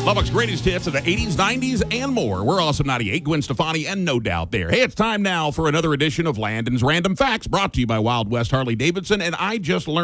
Lubbock's greatest hits of the 80s, 90s, and more. We're Awesome 98, Gwen Stefani, and No Doubt there. Hey, it's time now for another edition of Landon's Random Facts, brought to you by Wild West Harley Davidson, and I just learned